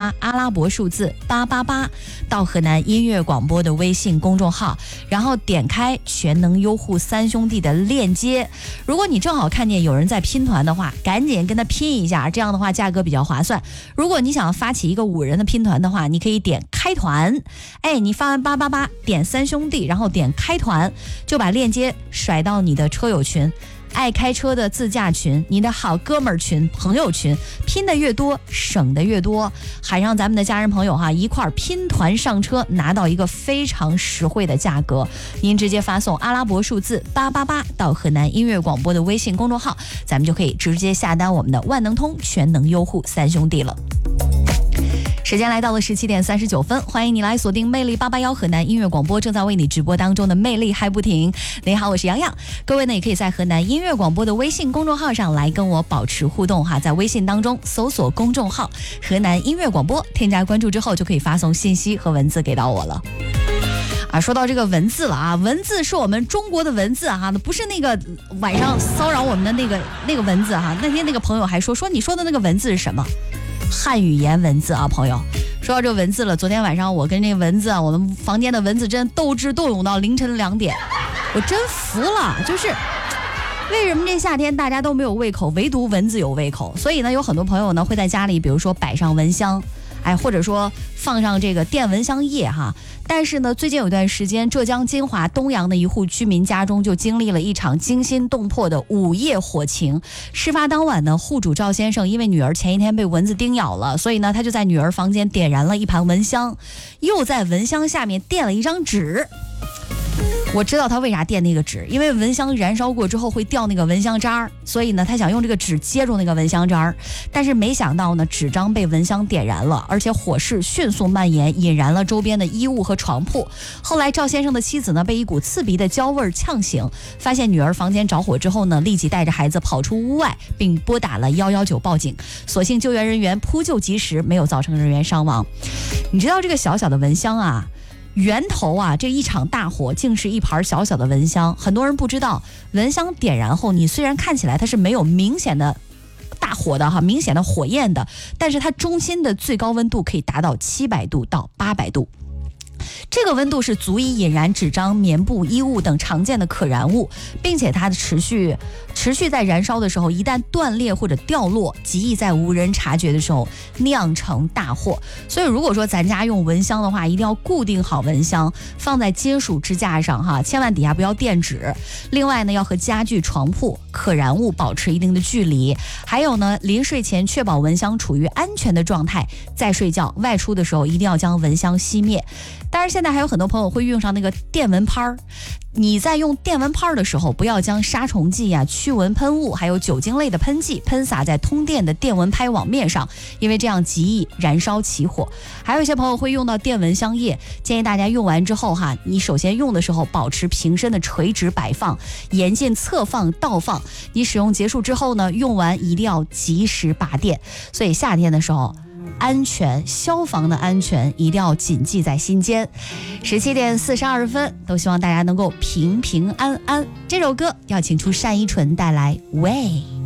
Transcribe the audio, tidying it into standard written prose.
发阿拉伯数字888到河南音乐广播的微信公众号，然后点开全能优户三兄弟的链接。如果你正好看见有人在拼团的话，赶紧跟他拼一下，这样的话价格比较划算。如果你想发起一个5人的拼团的话，你可以点开团，你发完888点三兄弟，然后点开团，就把链接甩到你的车友群、爱开车的自驾群、你的好哥们儿群、朋友群，拼的越多省的越多，喊上咱们的家人朋友一块儿拼团上车，拿到一个非常实惠的价格。您直接发送阿拉伯数字888到河南音乐广播的微信公众号，咱们就可以直接下单我们的万能通全能优户三兄弟了。时间来到了17点39分，欢迎你来锁定魅力881河南音乐广播正在为你直播当中的魅力还不停。你好，我是洋洋。各位呢也可以在河南音乐广播的微信公众号上来跟我保持互动在微信当中搜索公众号河南音乐广播，添加关注之后就可以发送信息和文字给到我了。说到这个文字了文字是我们中国的文字不是那个晚上骚扰我们的那个文字那天那个朋友还说你说的那个文字是什么？汉语言文字朋友。说到这个文字了，昨天晚上我跟这个蚊子我们房间的蚊子真斗智斗勇到凌晨2点，我真服了。就是为什么这夏天大家都没有胃口，唯独蚊子有胃口？所以呢，有很多朋友呢会在家里，比如说摆上蚊香，或者说放上这个电蚊香液但是呢，最近有一段时间，浙江金华东阳的一户居民家中就经历了一场惊心动魄的午夜火情。事发当晚呢，户主赵先生因为女儿前一天被蚊子叮咬了，所以呢，他就在女儿房间点燃了一盘蚊香，又在蚊香下面垫了一张纸。我知道他为啥垫那个纸，因为蚊香燃烧过之后会掉那个蚊香渣，所以呢他想用这个纸接住那个蚊香渣，但是没想到呢纸张被蚊香点燃了，而且火势迅速蔓延，引燃了周边的衣物和床铺。后来赵先生的妻子呢被一股刺鼻的焦味呛醒，发现女儿房间着火之后呢，立即带着孩子跑出屋外，并拨打了119报警。所幸救援人员扑救及时，没有造成人员伤亡。你知道这个小小的蚊香源头这一场大火竟是一盘小小的蚊香。很多人不知道，蚊香点燃后，你虽然看起来它是没有明显的大火的明显的火焰的，但是它中心的最高温度可以达到700度到800度。这个温度是足以引燃纸张、棉布、衣物等常见的可燃物，并且它的持续在燃烧的时候，一旦断裂或者掉落，极易在无人察觉的时候酿成大祸。所以如果说咱家用蚊香的话，一定要固定好蚊香，放在金属支架上千万底下不要垫纸。另外呢，要和家具、床铺、可燃物保持一定的距离。还有呢，临睡前确保蚊香处于安全的状态再睡觉，外出的时候一定要将蚊香熄灭。当然现在还有很多朋友会用上那个电蚊拍，你在用电蚊拍的时候，不要将杀虫剂驱蚊喷雾还有酒精类的喷剂喷洒在通电的电蚊拍网面上，因为这样极易燃烧起火。还有一些朋友会用到电蚊香液，建议大家用完之后你首先用的时候保持瓶身的垂直摆放，严禁侧放倒放。你使用结束之后呢，用完一定要及时拔电。所以夏天的时候，安全，消防的安全一定要谨记在心间。17点42分，都希望大家能够平平安安。这首歌要请出单依纯带来喂。